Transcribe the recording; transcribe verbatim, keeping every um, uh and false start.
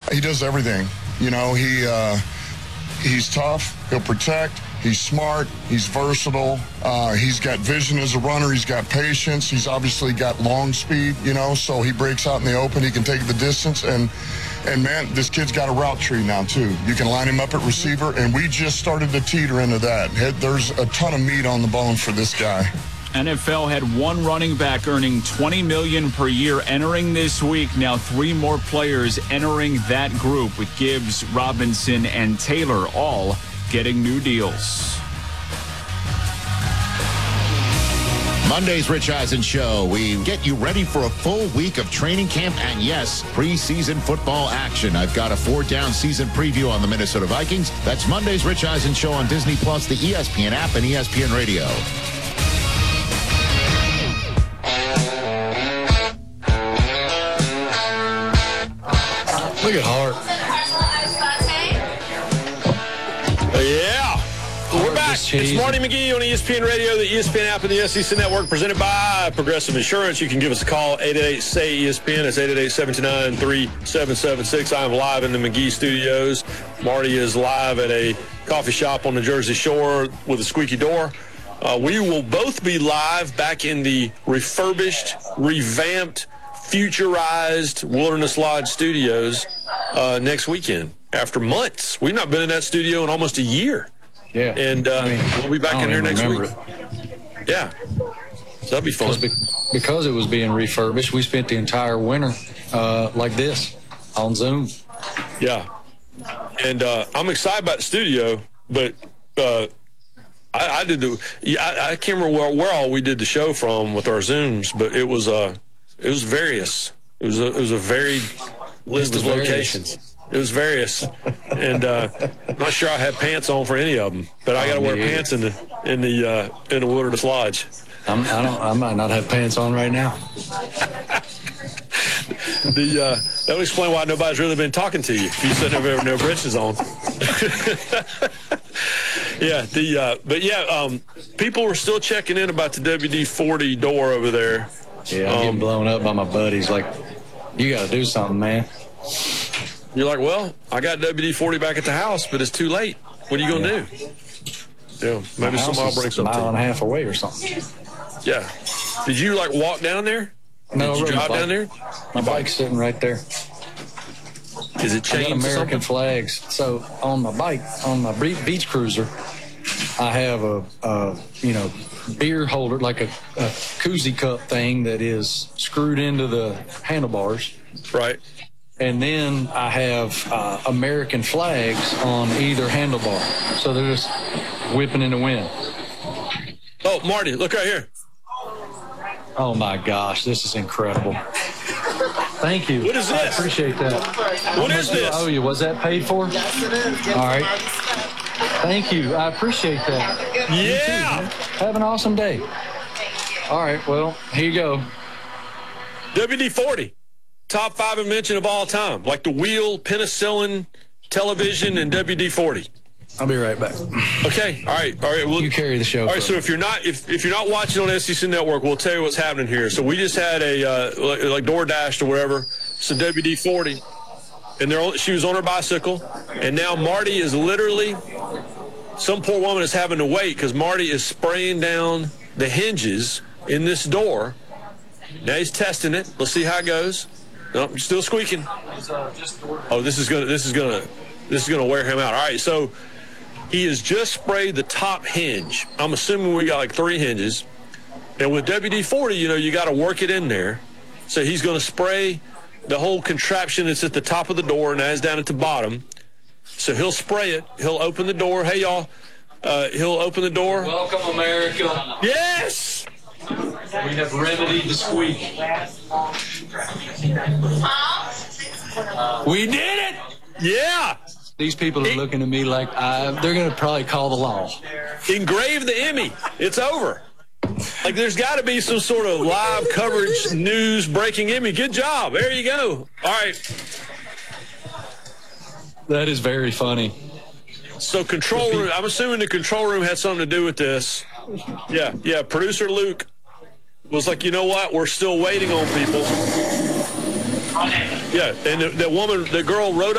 He does everything. You know, he uh, he's tough. He'll protect. He's smart. He's versatile. Uh, he's got vision as a runner. He's got patience. He's obviously got long speed, you know, so he breaks out in the open. He can take the distance. And, and man, this kid's got a route tree now, too. You can line him up at receiver, and we just started to teeter into that. There's a ton of meat on the bone for this guy. N F L had one running back earning twenty million dollars per year entering this week. Now three more players entering that group, with Gibbs, Robinson, and Taylor all getting new deals. Monday's Rich Eisen Show. We get you ready for a full week of training camp and, yes, preseason football action. I've got a four-down season preview on the Minnesota Vikings. That's Monday's Rich Eisen Show on Disney Plus, the E S P N app, and E S P N Radio. Look at Hart. Yeah. We're back. It's Marty McGee on E S P N Radio, the E S P N app, and the S E C Network, presented by Progressive Insurance. You can give us a call, eight eight eight, S A Y, E S P N. It's eight eight eight, seven two nine, three seven seven six. I'm live in the McGee studios. Marty is live at a coffee shop on the Jersey Shore with a squeaky door. Uh, we will both be live back in the refurbished, revamped, futurized Wilderness Lodge studios uh, next weekend. After months, we've not been in that studio in almost a year. Yeah, and uh, I mean, we'll be back in here next week. It. Yeah, so that'll be fun. Because it was being refurbished, we spent the entire winter uh, like this on Zoom. Yeah, and uh, I'm excited about the studio, but uh, I, I did the. Yeah, I, I can't remember where, where all we did the show from with our Zooms, but it was uh, it was various. It was a, it was a varied list of various. locations. It was various, and uh, I'm not sure I had pants on for any of them. But I got to wear pants in the in the uh, in the Wilderness Lodge. I'm, I don't. I might not have pants on right now. the uh, that would explain why nobody's really been talking to you. If you sitting over there with no breeches on. yeah. The uh, but yeah. Um, people were still checking in about the W D forty door over there. Yeah, I'm um, getting blown up by my buddies. Like, you got to do something, man. You're like, well, I got W D forty back at the house, but it's too late. What are you going to yeah. do? Yeah, maybe somebody will bring something. A mile and a half away or something. Yeah. Did you, like, walk down there? No, Did you drive down there? My bike's sitting right there. Is it chained I got American to flags. So on my bike, on my beach cruiser, I have a, a you know, beer holder, like a, a koozie cup thing that is screwed into the handlebars. Right. And then I have uh, American flags on either handlebar. So they're just whipping in the wind. Oh, Marty, look right here. Oh, my gosh. This is incredible. Thank you. What is this? I appreciate that. What is this? Oh, you. Was that paid for? Yes, it is. Yes, all right. It Thank you. I appreciate that. Yeah. You too, have an awesome day. All right. Well, here you go. W D forty. Top five invention of all time, like the wheel, penicillin, television, and W D forty. I'll be right back. Okay, all right, all right. Well, you carry the show. All right, so if you're not if, if you're not watching on S E C Network, we'll tell you what's happening here. So we just had a uh, like, like DoorDash or whatever, some W D forty, and they're she was on her bicycle, and now Marty is literally some poor woman is having to wait because Marty is spraying down the hinges in this door. Now he's testing it. Let's see how it goes. Nope, still squeaking. Oh, this is gonna this is gonna this is gonna wear him out. All right, so he has just sprayed the top hinge. I'm assuming we got like three hinges. And with W D forty, you know, you got to work it in there. So he's going to spray the whole contraption that's at the top of the door and that's down at the bottom. So he'll spray it. He'll open the door. Hey, y'all. Uh, he'll open the door. Welcome, America. Yes! We have remedied the squeak. We did it! Yeah! These people are looking at me like I, they're going to probably call the law. Engrave the Emmy. It's over. Like, there's got to be some sort of live coverage, news, breaking Emmy. Good job. There you go. All right. That is very funny. So control room, I'm assuming the control room had something to do with this. Yeah, yeah. Producer Luke was like, you know what? We're still waiting on people. Yeah, and the, the woman, the girl wrote